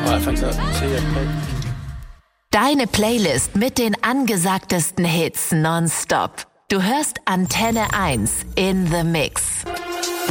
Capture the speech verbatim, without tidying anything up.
Right, thanks. Uh, see you. Bye. Deine Playlist mit den angesagtesten Hits nonstop. Du hörst Antenne eins in the Mix.